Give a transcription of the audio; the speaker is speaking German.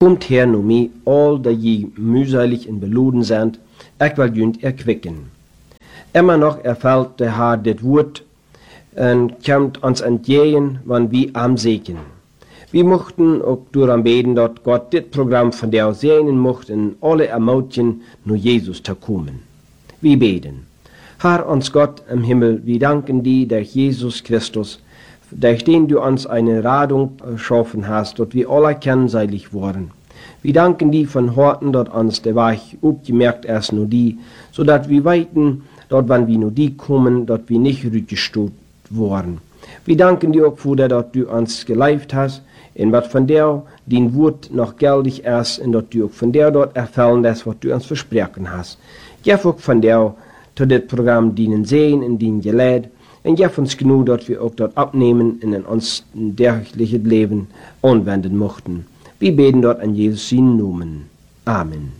Komt her nu mij, al dat je mühselig en beluden zijn, ik wil junt erquicken. Immer noch erfällt der Herr dit Wort und kommt uns entgegen, wenn wir am Segen. Wir möchten auch daran beten, dass Gott dit Programm von der sehen möchte und alle ermutigen, nur Jesus zu kommen. Wir beten. Herr uns Gott im Himmel, wir danken dir durch Jesus Christus, durch den du uns eine Radung geschaffen hast, dass wir alle kennenseilig worden. Wir danken dir von Horten, dass uns der Weg aufgemerkt ist nur die, so dass wir weiten, dass wenn wir nur die kommen, dass wir nicht rückgestoßen worden. Wir danken dir auch für, dass du uns geleift hast, und was von der dein Wort noch geldig ist, und dass du auch von der dort erfüllen lässt, was du uns versprochen hast. Gib auch von der zu das Programm dienen sehen und dienen gelehrt, und gib uns genug, dass wir auch dort abnehmen und in uns tägliches Leben anwenden möchten. Wir beten dort an Jesus in Namen. Amen.